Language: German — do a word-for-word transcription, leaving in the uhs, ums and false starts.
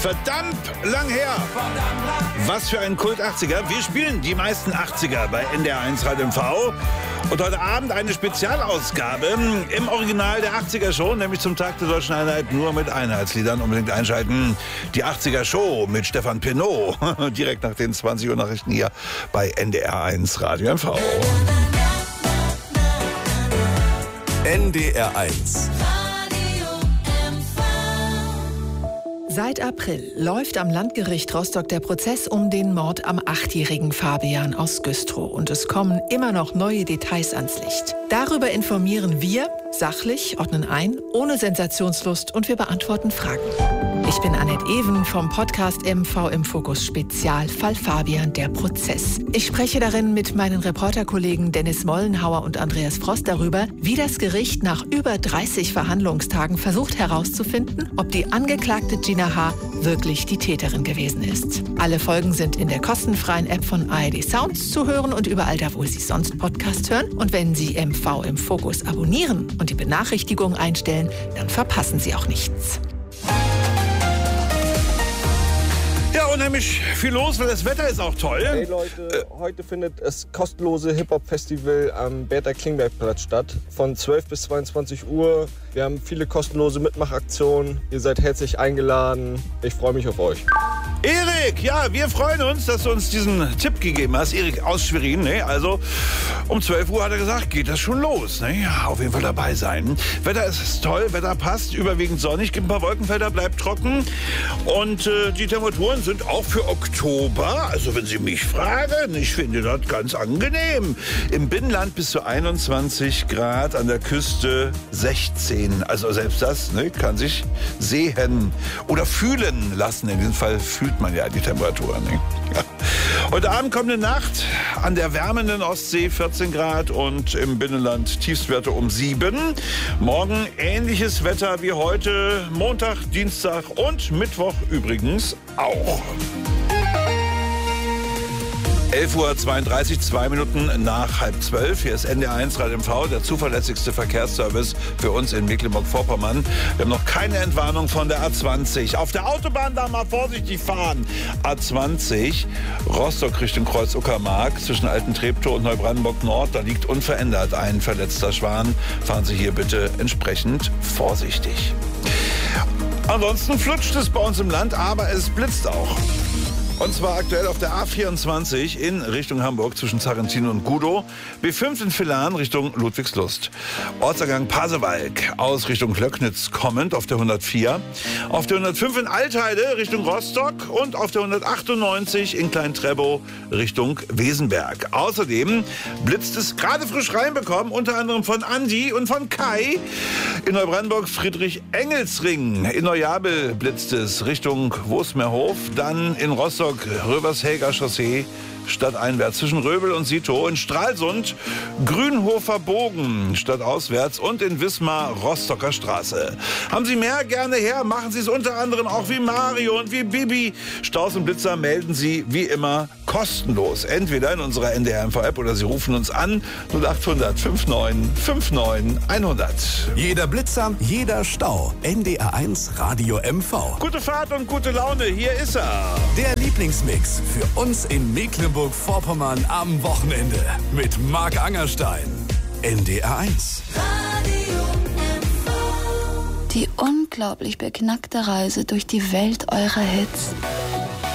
Verdammt lang her. Was für ein Kult achtziger. Wir spielen die meisten achtziger bei N D R eins Radio M V. Und heute Abend eine Spezialausgabe im Original der achtziger Show, nämlich zum Tag der Deutschen Einheit nur mit Einheitsliedern. Unbedingt einschalten. Die achtziger Show mit Stefan Pinot. Direkt nach den zwanzig Uhr Nachrichten hier bei N D R eins Radio M V. N D R eins. Seit April läuft am Landgericht Rostock der Prozess um den Mord am achtjährigen Fabian aus Güstrow. Und es kommen immer noch neue Details ans Licht. Darüber informieren wir, sachlich, ordnen ein, ohne Sensationslust und wir beantworten Fragen. Ich bin Annette Even vom Podcast M V im Fokus Spezial Fall Fabian, der Prozess. Ich spreche darin mit meinen Reporterkollegen Dennis Mollenhauer und Andreas Frost darüber, wie das Gericht nach über dreißig Verhandlungstagen versucht herauszufinden, ob die angeklagte Gina H. wirklich die Täterin gewesen ist. Alle Folgen sind in der kostenfreien App von A R D Sounds zu hören und überall da, wo Sie sonst Podcast hören. Und wenn Sie M V im Fokus abonnieren und die Benachrichtigungen einstellen, dann verpassen Sie auch nichts. Ja, unheimlich viel los, weil das Wetter ist auch toll. Hey Leute, äh, heute findet das kostenlose Hip-Hop-Festival am Bertha-Klingberg-Platz statt. Von zwölf bis zweiundzwanzig Uhr. Wir haben viele kostenlose Mitmachaktionen. Ihr seid herzlich eingeladen. Ich freue mich auf euch. Erik, ja, wir freuen uns, dass du uns diesen Tipp gegeben hast. Erik aus Schwerin, ne? Also um zwölf Uhr hat er gesagt, geht das schon los. Ne? Ja, auf jeden Fall dabei sein. Wetter ist toll, Wetter passt, überwiegend sonnig, gibt ein paar Wolkenfelder, bleibt trocken. Und äh, die Temperaturen sind auch für Oktober, also wenn Sie mich fragen, ich finde das ganz angenehm. Im Binnenland bis zu einundzwanzig Grad, an der Küste sechzehn. Also selbst das, ne, kann sich sehen oder fühlen lassen. In diesem Fall fühlt man ja die Temperatur. Ne? Ja. Heute Abend kommende Nacht an der wärmenden Ostsee vierzehn Grad und im Binnenland Tiefstwerte um sieben. Morgen ähnliches Wetter wie heute, Montag, Dienstag und Mittwoch übrigens auch. elf Uhr zweiunddreißig, zwei Minuten nach halb zwölf. Hier ist N D R eins Radio M V, der zuverlässigste Verkehrsservice für uns in Mecklenburg-Vorpommern. Wir haben noch keine Entwarnung von der A zwanzig. Auf der Autobahn da mal vorsichtig fahren. A zwanzig, Rostock Richtung Kreuz Uckermark, zwischen Alten Treptow und Neubrandenburg Nord. Da liegt unverändert ein verletzter Schwan. Fahren Sie hier bitte entsprechend vorsichtig. Ansonsten flutscht es bei uns im Land, aber es blitzt auch. Und zwar aktuell auf der A vierundzwanzig in Richtung Hamburg zwischen Zarrentin und Gudow. B fünf in Villahn Richtung Ludwigslust. Ortsergang Pasewalk aus Richtung Löcknitz kommend auf der hundertvier. Auf der hundertfünf in Altheide Richtung Rostock und auf der hundertachtundneunzig in Klein-Trebow Richtung Wesenberg. Außerdem blitzt es gerade frisch reinbekommen, unter anderem von Andi und von Kai. In Neubrandenburg Friedrich-Engelsring. In Neujabel blitzt es Richtung Wosmerhof. Dann in Rostock Rövershelger Chaussee stadteinwärts zwischen Röbel und Sito, in Stralsund Grünhofer Bogen stadtauswärts und in Wismar Rostocker Straße. Haben Sie mehr? Gerne her. Machen Sie es unter anderem auch wie Mario und wie Bibi. Staus und Blitzer melden Sie wie immer kostenlos. Entweder in unserer N D R M V-App oder Sie rufen uns an null acht hundert neunundfünfzig neunundfünfzig hundert. Jeder Blitzer, jeder Stau. N D R eins Radio M V. Gute Fahrt und gute Laune. Hier ist er. Der Lieblingsmix für uns in Mecklenburg-Vorpommern am Wochenende mit Marc Angerstein. N D R eins. Radio M V. Die unglaublich beknackte Reise durch die Welt eurer Hits.